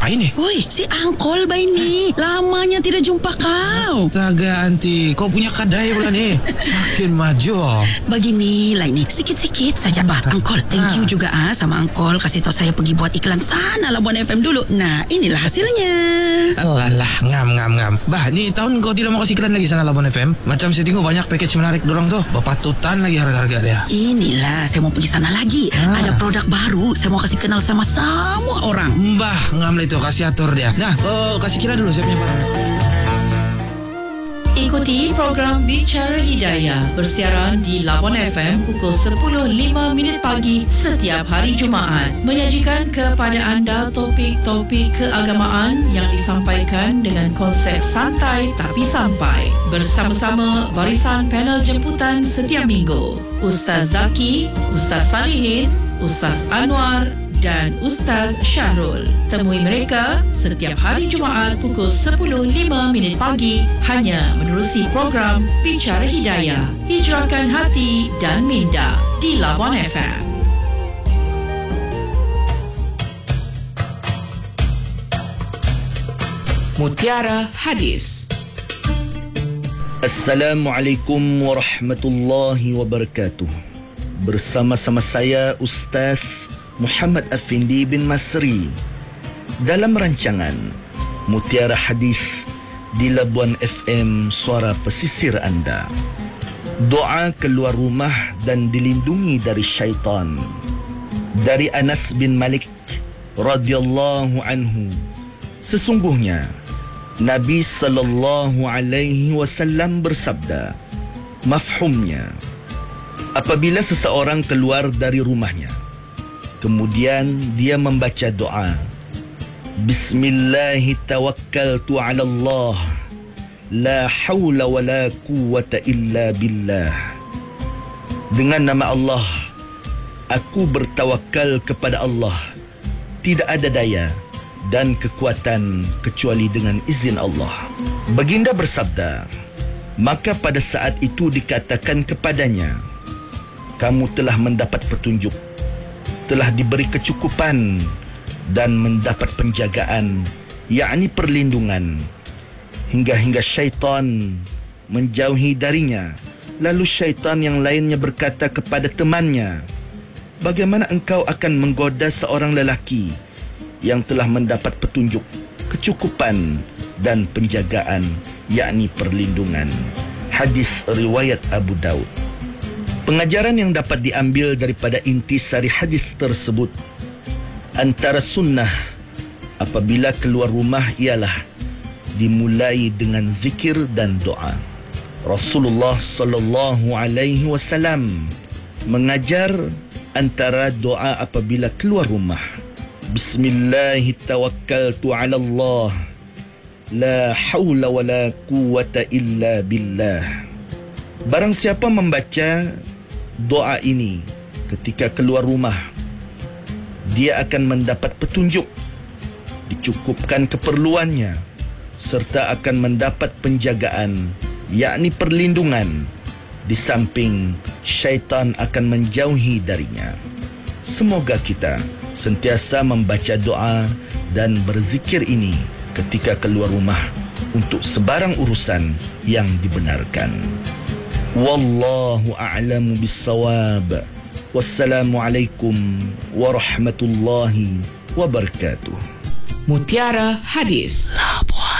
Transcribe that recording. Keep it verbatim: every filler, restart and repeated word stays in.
ngapain ni? Woi, si Angkol bayi ni. Lamanya tidak jumpa kau. Astaga, Aunty. Kau punya kadai pula ni. Makin maju. Bagi nilai ni. Sikit-sikit saja, bah. Angkol, thank you juga ah sama Angkol. Kasih tahu saya pergi buat iklan sana Labuan F M dulu. Nah, inilah hasilnya. Alah, ngam, ngam, ngam. Bah, ni tahun kau tidak mau kasih iklan lagi sana Labuan F M? Macam saya tengok banyak package menarik dorang tu. Berpatutan lagi harga-harga dia. Inilah, saya mau pergi sana lagi. Ah. Ada produk baru. Saya mau kasih kenal sama semua orang. Mbah, ngam lah itu. Kasih atur dia. Nah, oh, kasih kira dulu saya punya barang. Ikuti program Bicara Hidayah bersiaran di Labuan F M pukul sepuluh lima minit pagi setiap hari Jumaat. Menyajikan kepada anda topik-topik keagamaan yang disampaikan dengan konsep santai tapi sampai. Bersama-sama barisan panel jemputan setiap minggu. Ustaz Zaki, Ustaz Salihin, Ustaz Anwar dan Ustaz Syahrul. Temui mereka setiap hari Jumaat pukul sepuluh lima minit pagi hanya menerusi program Bicara Hidayah. Hijrahkan hati dan minda di Labuan F M. Mutiara Hadis. Assalamualaikum warahmatullahi wabarakatuh. Bersama-sama saya Ustaz Muhammad Afindi bin Masri dalam rancangan Mutiara Hadis di Labuan F M, suara pesisir anda. Doa keluar rumah dan dilindungi dari syaitan. Dari Anas bin Malik radhiyallahu anhu, sesungguhnya Nabi sallallahu alaihi wasallam bersabda, mafhumnya, apabila seseorang keluar dari rumahnya kemudian dia membaca doa, Bismillahi tawakkaltu ala Allah, la hawla wa la quwwata illa billah. Dengan nama Allah, aku bertawakal kepada Allah, tidak ada daya dan kekuatan kecuali dengan izin Allah. Baginda bersabda, maka pada saat itu dikatakan kepadanya, kamu telah mendapat petunjuk, telah diberi kecukupan dan mendapat penjagaan, yakni perlindungan, hingga-hingga syaitan menjauhi darinya. Lalu syaitan yang lainnya berkata kepada temannya, bagaimana engkau akan menggoda seorang lelaki yang telah mendapat petunjuk, kecukupan dan penjagaan, yakni perlindungan. Hadis riwayat Abu Daud. Pengajaran yang dapat diambil daripada intisari hadis tersebut, antara sunnah apabila keluar rumah ialah dimulai dengan zikir dan doa. Rasulullah sallallahu alaihi wasallam mengajar antara doa apabila keluar rumah, Bismillahi tawakkaltu ala Allah, la hawla wa la quwwata illa billah. Barang siapa membaca doa ini ketika keluar rumah, dia akan mendapat petunjuk, dicukupkan keperluannya, serta akan mendapat penjagaan, yakni perlindungan, di samping syaitan akan menjauhi darinya. Semoga kita sentiasa membaca doa dan berzikir ini ketika keluar rumah untuk sebarang urusan yang dibenarkan. Wallahu a'lamu bis-shawab. Wassalamualaikum warahmatullahi wabarakatuh. Mutiara Hadis. Labuan